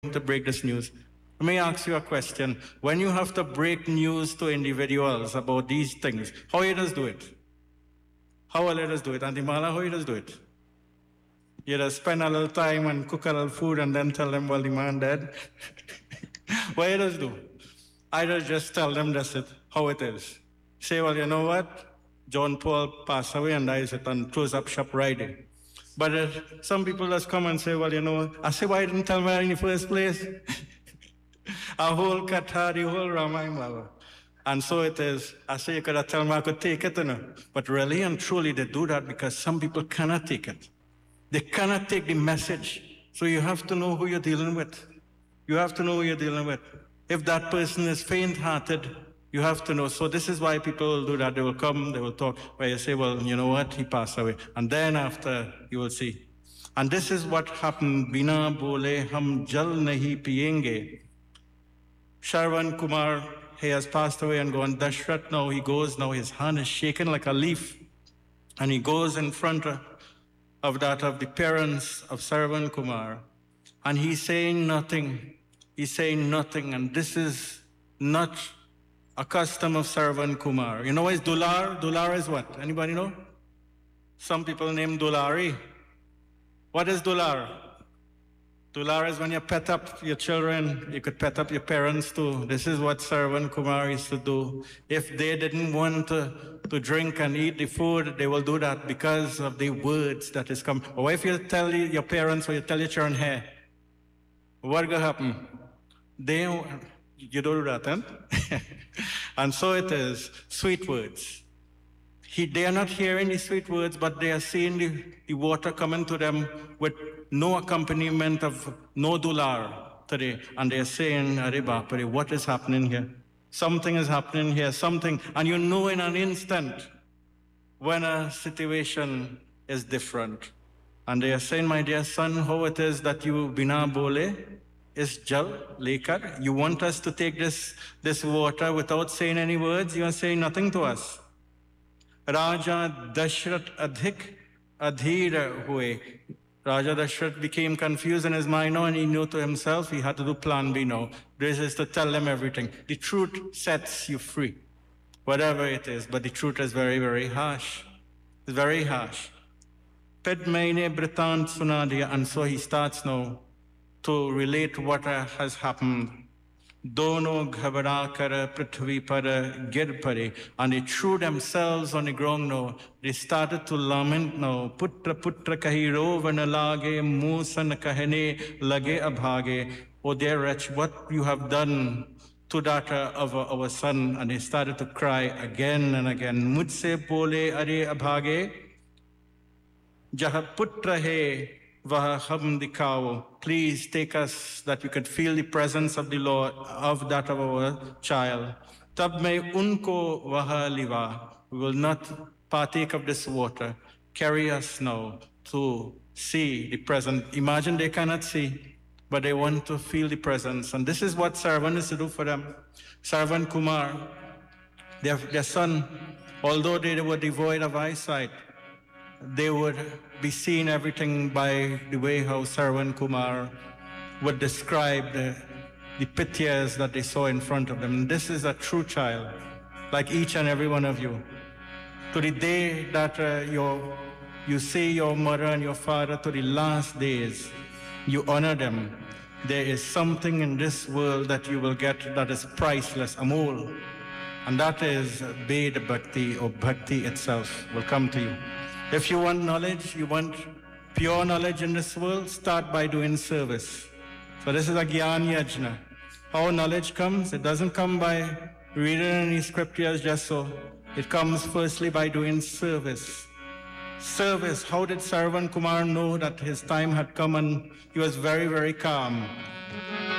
to break this news. Let me ask you a question. When you have to break news to individuals about these things, how you just do it? How will you just do it? Auntie Mala, how you just do it? You just spend a little time and cook a little food and then tell them, well, the man dead. What you just do? I just tell them that's it, how it is. Say, well, you know what? John Paul passed away and I said, and close up shop Friday. But some people just come and say, well, you know, I say, why didn't tell me in the first place? A whole Qatar, the whole Ramayana. And so it is. I say, you could have told me I could take it, you know. But really and truly, they do that because some people cannot take it. They cannot take the message. So you have to know who you're dealing with. You have to know who you're dealing with. If that person is faint-hearted, you have to know. So this is why people will do that. They will come, they will talk, where you say, well, you know what, he passed away. And then after, you will see. And this is what happened. Bina bole hum jal nahi piyenge. Shravan Kumar, he has passed away and gone. Dashrath now, he goes, now his hand is shaken like a leaf. And he goes in front of that of the parents of Shravan Kumar. And he's saying nothing. He's saying nothing. And this is not a custom of Shravan Kumar. You know what is Dular? Dular is what? Anybody know? Some people name Dulari. What is Dular? Dular is when you pet up your children. You could pet up your parents too. This is what Shravan Kumar used to do. If they didn't want to drink and eat the food, they will do that because of the words that is coming. Or if you tell your parents or you tell your children, hey, what will happen? You don't do that, huh? And so it is, sweet words. They are not hearing the sweet words, but they are seeing the water coming to them with no accompaniment of no dular today. And they are saying, Are Bapare, what is happening here? Something is happening here, something. And you know in an instant when a situation is different. And they are saying, my dear son, how it is that you bina bole is jal lekar. You want us to take this water without saying any words? You are saying nothing to us. Raja Dashrath adhik adhir hue. Raja Dashrath became confused in his mind now, and he knew to himself he had to do plan B now. This is to tell them everything. The truth sets you free, whatever it is, but the truth is very, very harsh. It's very harsh. Ped maine Britan Sunadia, and so he starts now to relate what has happened. Dono ghabara kar prithvi par gir pare. And they threw themselves on the ground now. They started to lament now. Putra putra kahi rovana lage, musan kahene lage abhage. Oh dear wretch, what you have done to that of our son. And they started to cry again and again. Mujhse bole are abhage. Jaha putra hai. Please take us that we could feel the presence of the Lord, of that of our child. Tab mein unko waha liva. We will not partake of this water. Carry us now to see the presence. Imagine they cannot see, but they want to feel the presence. And this is what Shravan is to do for them. Shravan Kumar, their son, although they were devoid of eyesight, they would be seeing everything by the way how Shravan Kumar would describe the pictures that they saw in front of them. And this is a true child, like each and every one of you. To the day that you see your mother and your father, to the last days, you honor them. There is something in this world that you will get that is priceless, amol. And that is Ved Bhakti, or Bhakti itself will come to you. If you want knowledge, you want pure knowledge in this world, start by doing service. So this is a Gyan Yajna. How knowledge comes, it doesn't come by reading any scriptures just so. It comes firstly by doing service. Service, how did Shravan Kumar know that his time had come? And he was very, very calm.